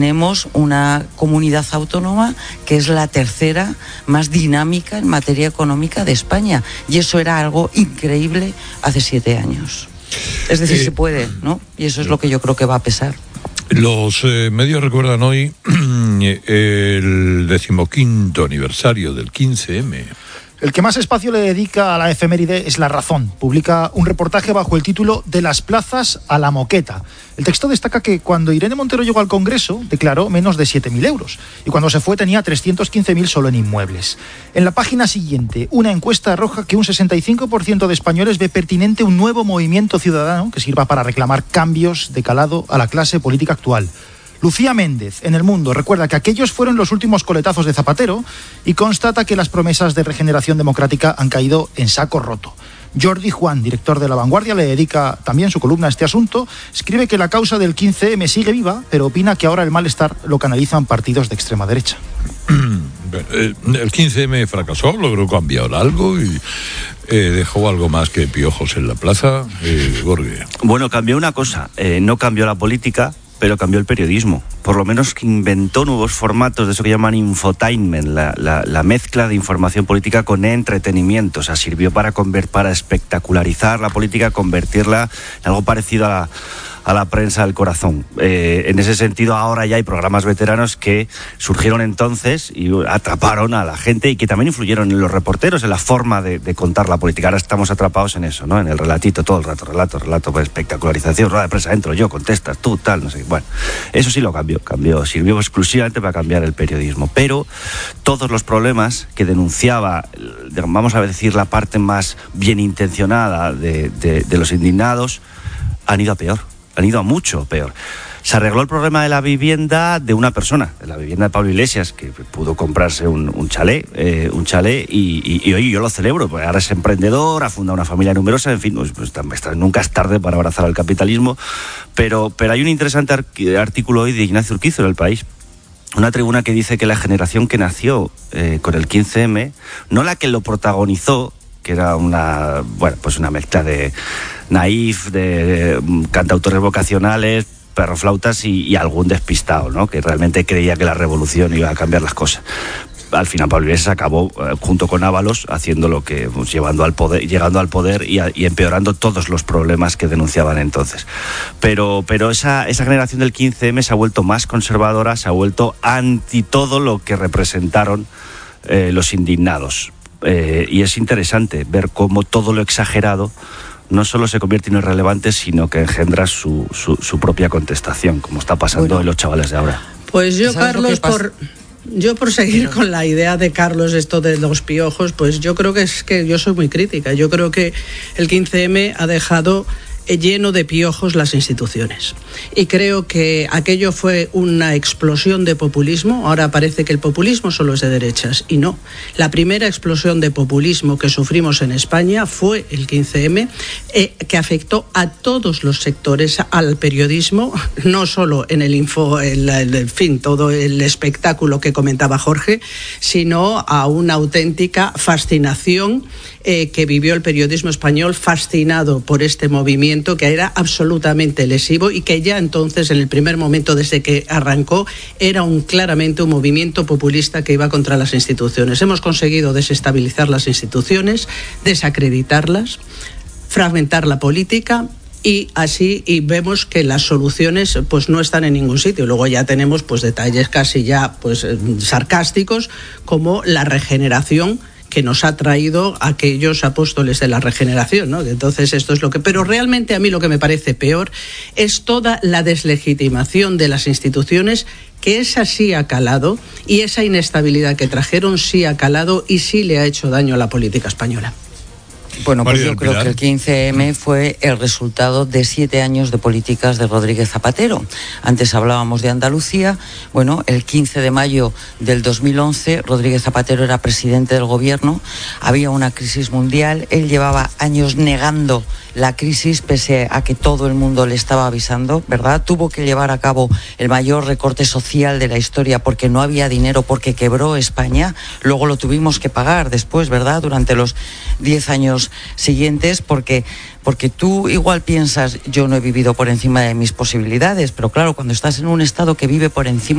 Tenemos una comunidad autónoma que es la tercera más dinámica en materia económica de España, y eso era algo increíble hace 7 años. Es decir, se puede, ¿no? Y eso es lo que yo creo que va a pesar. Los medios recuerdan hoy el 15º aniversario del 15M. El que más espacio le dedica a la efeméride es La Razón. Publica un reportaje bajo el título De las plazas a la moqueta. El texto destaca que cuando Irene Montero llegó al Congreso, declaró menos de 7.000 euros. Y cuando se fue tenía 315.000 solo en inmuebles. En la página siguiente, una encuesta arroja que un 65% de españoles ve pertinente un nuevo movimiento ciudadano que sirva para reclamar cambios de calado a la clase política actual. Lucía Méndez, en El Mundo, recuerda que aquellos fueron los últimos coletazos de Zapatero y constata que las promesas de regeneración democrática han caído en saco roto. Jordi Juan, director de La Vanguardia, le dedica también su columna a este asunto. Escribe que la causa del 15M sigue viva, pero opina que ahora el malestar lo canalizan partidos de extrema derecha. El 15M fracasó, logró cambiar algo y dejó algo más que piojos en la plaza. Jorge. Bueno, cambió una cosa, no cambió la política, pero cambió el periodismo. Por lo menos que inventó nuevos formatos de eso que llaman infotainment, la mezcla de información política con entretenimiento. O sea, sirvió para espectacularizar la política, convertirla en algo parecido a la prensa del corazón. En ese sentido, ahora ya hay programas veteranos que surgieron entonces y atraparon a la gente y que también influyeron en los reporteros, en la forma de contar la política. Ahora estamos atrapados en eso, ¿no? En el relatito todo el rato, relato, pues, espectacularización, rueda de prensa, entro yo, contestas tú, tal, no sé. Bueno, eso sí lo cambió, sirvió exclusivamente para cambiar el periodismo. Pero todos los problemas que denunciaba, vamos a decir, la parte más bien intencionada de los indignados, han ido a peor. Han ido a mucho peor. Se arregló el problema de la vivienda de una persona, de la vivienda de Pablo Iglesias, que pudo comprarse un chalet y hoy yo lo celebro, porque ahora es emprendedor, ha fundado una familia numerosa, en fin, pues nunca es tarde para abrazar al capitalismo, pero hay un interesante artículo hoy de Ignacio Urquizo en El País, una tribuna que dice que la generación que nació con el 15M, no la que lo protagonizó, que era una mezcla de naif, de cantautores vocacionales, perroflautas y algún despistado, ¿no? Que realmente creía que la revolución iba a cambiar las cosas. Al final Pablo Iglesias acabó junto con Ábalos haciendo lo que, pues, llegando al poder y empeorando todos los problemas que denunciaban entonces. Pero esa generación del 15M se ha vuelto más conservadora, se ha vuelto anti todo lo que representaron los indignados. Y es interesante ver cómo todo lo exagerado no solo se convierte en irrelevante, sino que engendra su propia contestación, como está pasando en los chavales de ahora. Pues yo, Carlos, por seguir con la idea de Carlos, esto de los piojos, pues yo creo que yo soy muy crítica. Yo creo que el 15M ha dejado lleno de piojos las instituciones. Y creo que aquello fue una explosión de populismo. Ahora parece que el populismo solo es de derechas, y no. La primera explosión de populismo que sufrimos en España fue el 15M, que afectó a todos los sectores, al periodismo, no solo en todo el espectáculo que comentaba Jorge, sino a una auténtica fascinación que vivió el periodismo español, fascinado por este movimiento que era absolutamente lesivo y que ya entonces, en el primer momento desde que arrancó, era claramente un movimiento populista que iba contra las instituciones. Hemos conseguido desestabilizar las instituciones, desacreditarlas, fragmentar la política, y vemos que las soluciones pues no están en ningún sitio. Luego ya tenemos pues detalles casi ya pues sarcásticos, como la regeneración que nos ha traído aquellos apóstoles de la regeneración, ¿no? Entonces esto es lo que... Pero realmente a mí lo que me parece peor es toda la deslegitimación de las instituciones, que esa sí ha calado, y esa inestabilidad que trajeron sí ha calado y sí le ha hecho daño a la política española. Bueno, pues yo creo que el 15M fue el resultado de 7 años de políticas de Rodríguez Zapatero. Antes hablábamos de Andalucía. Bueno, el 15 de mayo del 2011, Rodríguez Zapatero era presidente del gobierno. Había una crisis mundial. Él llevaba años negando la crisis, pese a que todo el mundo le estaba avisando, ¿verdad? Tuvo que llevar a cabo el mayor recorte social de la historia porque no había dinero, porque quebró España. Luego lo tuvimos que pagar después, ¿verdad? Durante los 10 años siguientes, porque tú igual piensas, yo no he vivido por encima de mis posibilidades, pero claro, cuando estás en un estado que vive por encima